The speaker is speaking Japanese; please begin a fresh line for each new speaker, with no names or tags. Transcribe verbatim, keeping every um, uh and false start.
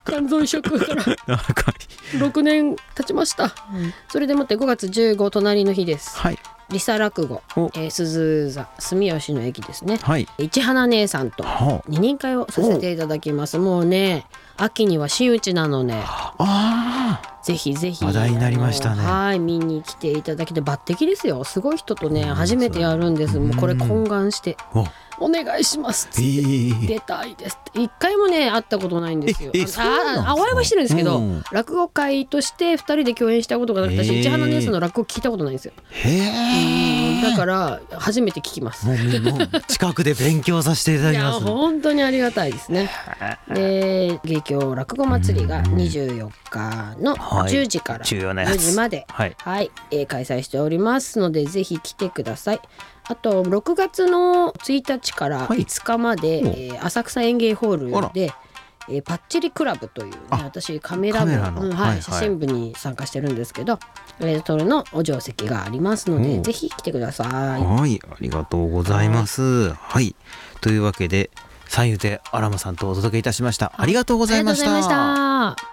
肝臓移植から
長い
ろくねん経ちました、うん、それでもってごがつじゅうご隣の日です、
はい、
リサ落語、えー、鈴座住吉の駅ですね、
はい、
市花姉さんと二人会をさせていただきます。もうね秋には真打ちなのね、あぜひぜひ
話題になりましたね。
はい、見に来ていただきて、抜擢ですよ。すごい人とね初めてやるんです。もうこれ懇願してお願いしますっつって、えー、出たいですって一回もね会ったことないんですよ。ああお会いはしてるんですけど、うん、落語会としてふたりで共演したことがなくて、市花姉さんの落語聞いたことないんですよ。へー、だから初めて聞きます。
もうもう近くで勉強させていただきます。
いや本当にありがたいですね。で芸協落語祭りがにじゅうよっかのじゅうじからじゅうじまで、はいはい、えー、開催しておりますのでぜひ来てください。あとろくがつのついたちからいつかまで、はい、えー、浅草園芸ホールで、えー、パッチリクラブという、ね、私カメラ部、うんはいはい、写真部に参加してるんですけど、えー、それのお定席がありますのでぜひ来てください。
はい、ありがとうございます。はい、はい、というわけで三遊亭アラマさんとお届けいたしました。ありがとうございました。
ありがとうございました。